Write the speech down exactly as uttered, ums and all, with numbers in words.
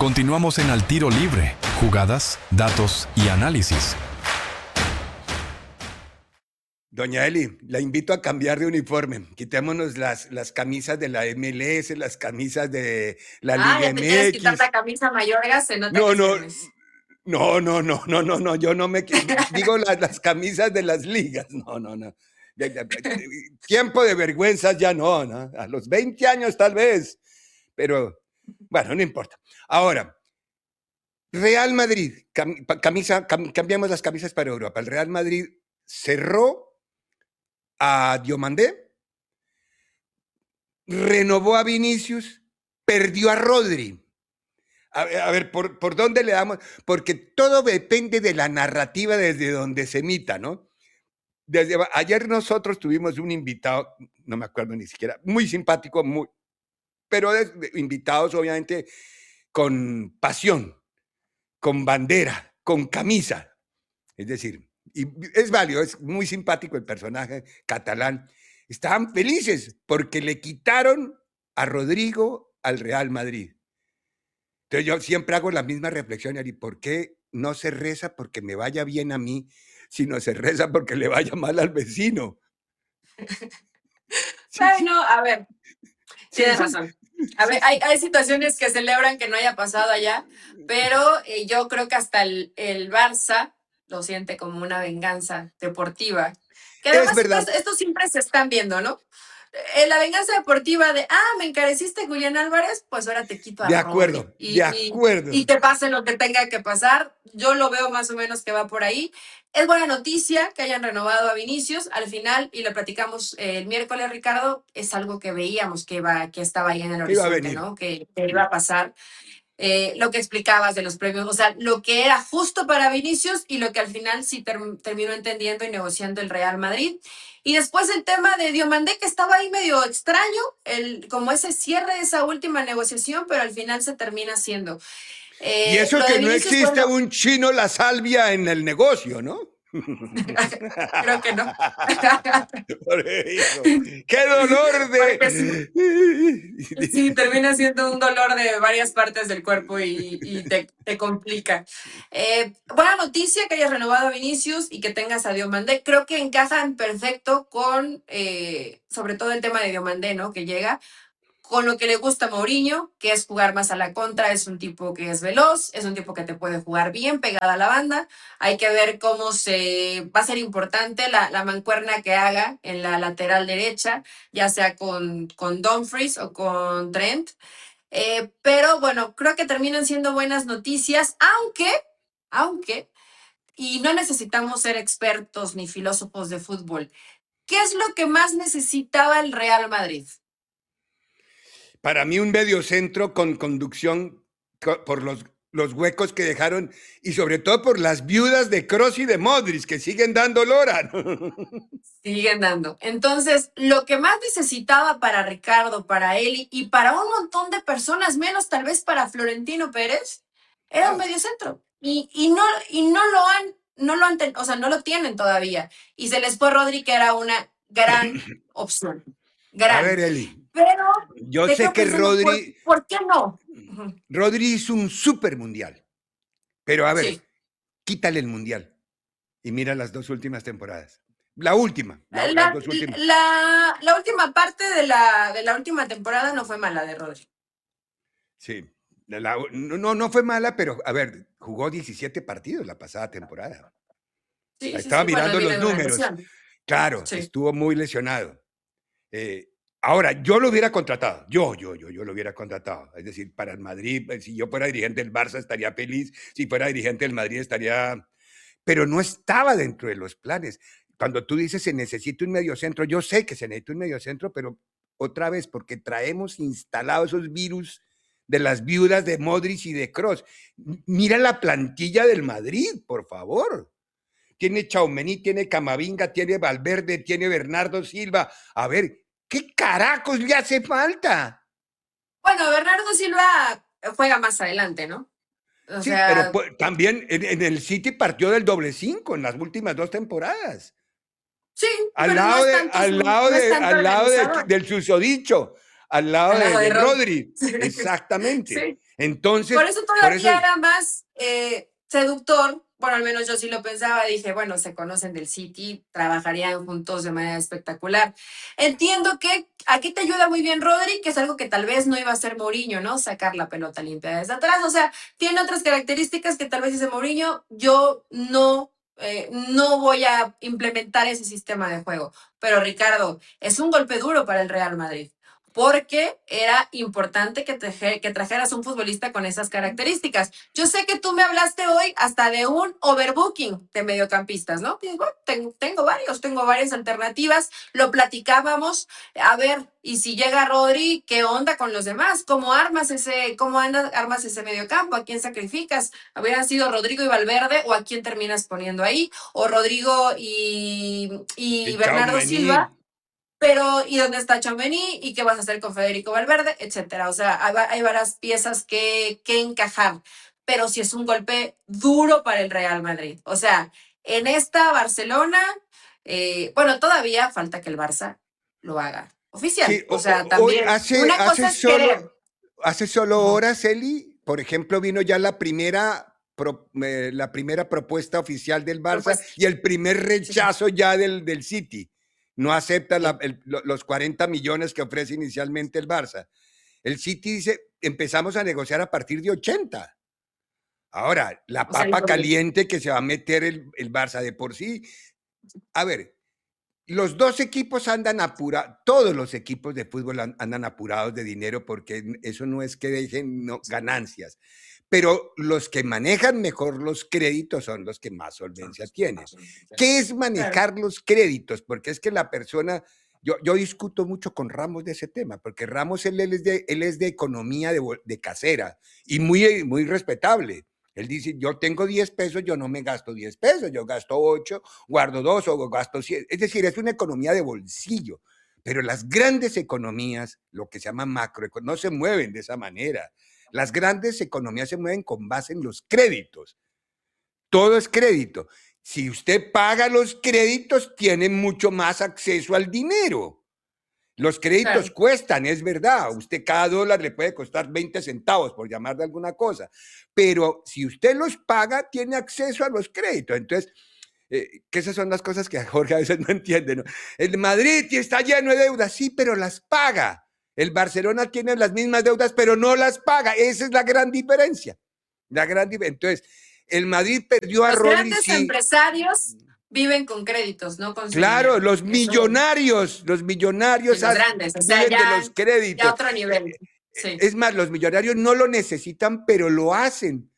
Continuamos en Al Tiro Libre, jugadas, datos y análisis. Doña Eli, la invito a cambiar de uniforme. Quitémonos las, las camisas de la M L S, las camisas de la Ah, Liga ya te quieres quitar M X. la camisa mayorga, se nota No, que es no, viernes. no, no, no, no, no, no, yo no me qui- digo las, las camisas de las ligas. No, no, no. De- de- de- Tiempo de vergüenzas ya no, ¿no? A los veinte años tal vez, pero bueno, no importa. Ahora, Real Madrid, cam- pa- camisa, cam- cambiamos las camisas para Europa. El Real Madrid cerró a Diomandé, renovó a Vinicius, perdió a Rodri. A, ver, a ver, ¿por, ¿por dónde le damos? Porque todo depende de la narrativa desde donde se emita, ¿no? Desde, ayer nosotros tuvimos un invitado, no me acuerdo ni siquiera, muy simpático, muy, pero de, de, invitados obviamente con pasión, con bandera, con camisa. Es decir, y es válido, es muy simpático el personaje catalán. Estaban felices porque le quitaron a Rodrigo al Real Madrid. Entonces yo siempre hago la misma reflexión, Ari, ¿por qué no se reza porque me vaya bien a mí, sino se reza porque le vaya mal al vecino? Sí, sí. Bueno, a ver, Sí, tienes sí. razón. A ver, hay, hay situaciones que celebran que no haya pasado allá, pero eh, yo creo que hasta el, el Barça lo siente como una venganza deportiva. Que Es además verdad. esto, esto siempre se están viendo, ¿no? Eh, la venganza deportiva de, ah, me encareciste Julián Álvarez, pues ahora te quito a De Rodri. acuerdo, Y, de y, acuerdo. y te pase lo que tenga que pasar. Yo lo veo más o menos que va por ahí. Es buena noticia que hayan renovado a Vinicius. Al final, y lo platicamos eh, el miércoles, Ricardo, es algo que veíamos que, iba, que estaba ahí en el Que iba a horizonte, venir. ¿no? Que, que iba a pasar. Eh, lo que explicabas de los premios, o sea, lo que era justo para Vinicius y lo que al final sí ter terminó entendiendo y negociando el Real Madrid. Y después el tema de Diomandé, que estaba ahí medio extraño, el, como ese cierre de esa última negociación, pero al final se termina haciendo. Eh, Y eso lo que de no Vinicius, existe bueno, un chino la salvia en el negocio, ¿no? creo que no. Por eso. ¡Qué dolor Porque sí, de! sí, termina siendo un dolor de varias partes del cuerpo y, y te, te complica. Eh, buena noticia que hayas renovado a Vinicius y que tengas a Diomandé. Creo que encajan perfecto con, eh, sobre todo el tema de Diomandé, ¿no? Que llega con lo que le gusta a Mourinho, que es jugar más a la contra. Es un tipo que es veloz, es un tipo que te puede jugar bien pegada a la banda. Hay que ver cómo se va a ser importante la, la mancuerna que haga en la lateral derecha, ya sea con, con Dumfries o con Trent. Eh, pero bueno, creo que terminan siendo buenas noticias, aunque, aunque, y no necesitamos ser expertos ni filósofos de fútbol. ¿Qué es lo que más necesitaba el Real Madrid? Para mí un mediocentro con conducción co- por los, los huecos que dejaron y sobre todo por las viudas de Kroos y de Modric que siguen dando lora. Siguen dando. Entonces, lo que más necesitaba para Ricardo, para Eli y para un montón de personas, menos tal vez para Florentino Pérez, era un Ah, mediocentro. Y, y, no, y no lo han, no lo han, ten- o sea, no lo tienen todavía. Y se les fue Rodri, que era una gran opción. a Gran. ver, Eli, Pero yo te sé quedo que pensando, ¿por, Rodri, ¿por qué no? Ujú. Rodri hizo un super mundial, pero a ver, Sí. quítale el mundial y mira las dos últimas temporadas. La última, la- las La, dos últimas. la, la última parte de la, de la última temporada no fue mala de Rodri. Sí, la- la- no, no no fue mala, pero a ver, jugó diecisiete partidos la pasada temporada. Sí, Ahí sí, estaba sí. Bueno, mirando los viene de una números. lesión. Claro, Sí. estuvo muy lesionado. Eh, ahora, yo lo hubiera contratado. Yo, yo, yo, yo lo hubiera contratado. Es decir, para el Madrid, eh, si yo fuera dirigente del Barça estaría feliz. Si fuera dirigente del Madrid estaría... Pero no estaba dentro de los planes. Cuando tú dices se necesita un mediocentro, yo sé que se necesita un mediocentro, pero otra vez, porque traemos instalados esos virus de las viudas de Modric y de Kroos. Mira la plantilla del Madrid, por favor. Tiene Tchouaméni, tiene Camavinga, tiene Valverde, tiene Bernardo Silva. A ver, ¿qué carajos le hace falta? Bueno, Bernardo Silva juega más adelante, ¿no? O Sí, pero sea, pues, también en, en el City partió del doble cinco en las últimas dos temporadas. sí, Al pero no lado, es de, tanto al su, lado, no es de, tanto al lado de- organizador. del susodicho, al lado Al de, lado de de Rod. Rodri. Exactamente. Sí. Entonces, Por eso por todavía eso, era más eh, seductor. Bueno, al menos yo sí lo pensaba. Dije, bueno, se conocen del City, trabajarían juntos de manera espectacular. Entiendo que aquí te ayuda muy bien Rodri, que es algo que tal vez no iba a hacer Mourinho, ¿no? Sacar la pelota limpia desde atrás. O sea, tiene otras características que tal vez dice Mourinho. Yo no, eh, no voy a implementar ese sistema de juego. Pero Ricardo, es un golpe duro para el Real Madrid porque era importante que, traje, que trajeras un futbolista con esas características. Yo sé que tú me hablaste hoy hasta de un overbooking de mediocampistas, ¿no? Pues, bueno, tengo, tengo varios, tengo varias alternativas, lo platicábamos, a ver, y si llega Rodri, ¿qué onda con los demás? ¿Cómo armas ese, cómo andas, armas ese mediocampo? ¿A quién sacrificas? ¿Hubieran sido Rodrigo y Valverde o a quién terminas poniendo ahí? ¿O Rodrigo y, y y Bernardo Silva? Tchouaméni, Pero, ¿y dónde está Tchouaméni? ¿Y qué vas a hacer con Federico Valverde? Etcétera. O sea, hay, hay varias piezas que, que encajar. Pero sí es un golpe duro para el Real Madrid. O sea, en esta Barcelona, eh, bueno, todavía falta que el Barça lo haga oficial. sí, O o- sea, o- hoy también, hace, una hace cosa es querer. solo, hace solo Ujú. horas, Eli, por ejemplo, vino ya la primera, pro- eh, la primera propuesta oficial del Pero Barça pues, y el primer sí, sí, rechazo ya del, del City. No acepta la- sí. el- lo- los cuarenta millones que ofrece inicialmente el Barça. El City dice, empezamos a negociar a partir de ochenta. Ahora, la O sea, el papa doble. caliente que se va a meter el, el Barça de por sí. A ver, los dos equipos andan apurados, todos los equipos de fútbol an- andan apurados de dinero porque eso no es que dejen no, ganancias, pero los que manejan mejor los créditos son los que más solvencia tienen. ¿Qué es Claro. manejar los créditos? Porque es que la persona, yo, yo discuto mucho con Ramos de ese tema, porque Ramos él, él es, de, él es de economía de, bol- de casera y muy, muy respetable. Él dice, yo tengo diez pesos, yo no me gasto diez pesos, yo gasto ocho, guardo dos o gasto cien. Es decir, es una economía de bolsillo. Pero las grandes economías, lo que se llama macro, no se mueven de esa manera. Las grandes economías se mueven con base en los créditos. Todo es crédito. Si usted paga los créditos, tiene mucho más acceso al dinero. Los créditos Claro. cuestan, es verdad. Usted cada dólar le puede costar veinte centavos, por llamar de alguna cosa. Pero si usted los paga, tiene acceso a los créditos. Entonces, eh, que esas son las cosas que Jorge a veces no entiende, ¿no? El Madrid está lleno de deudas, sí, pero las paga. El Barcelona tiene las mismas deudas, pero no las paga. Esa es la gran diferencia. La gran diferencia. Entonces, el Madrid perdió a Los Rodri, grandes sí. empresarios viven con créditos, no con su Claro, dinero. los Eso, millonarios, los sí, millonarios los grandes, o sea, viven de ya, los ya créditos. otro nivel. Sí. Es más, los millonarios no lo necesitan, pero lo hacen